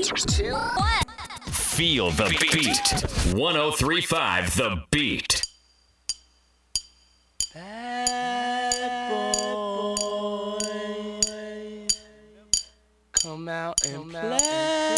2, 1. Feel the beat. 1035 The Beat. Bad boy, come out and play.